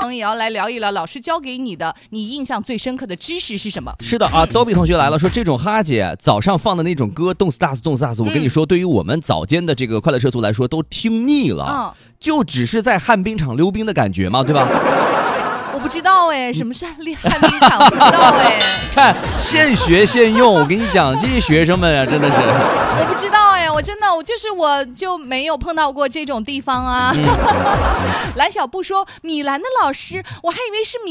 朋友也要来聊一聊老师教给你的你印象最深刻的知识是什么。 是的啊，Dobby 同学来了，说这种哈姐早上放的那种歌动次打次动次打次，我跟你说，对于我们早间的这个快乐车族来说都听腻了，就只是在旱冰场溜冰的感觉嘛，对吧？ 我不知道哎，什么是旱冰场？不知道哎。 看，现学现用，我跟你讲，这些学生们啊，真的是。 我不知道哎，我就没有碰到过这种地方啊。蓝小布说，米兰的老师，我还以为是米